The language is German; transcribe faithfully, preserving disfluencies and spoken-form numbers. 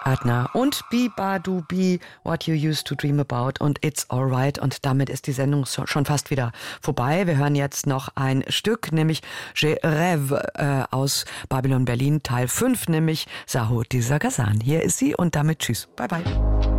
Adna und Be Badu Be, What You Used to Dream About und It's Alright. Und damit ist die Sendung schon fast wieder vorbei. Wir hören jetzt noch ein Stück, nämlich Je Rêve äh, aus Babylon Berlin, Teil fünf, nämlich Sahur Dizagazan. Hier ist sie und damit tschüss. Bye bye.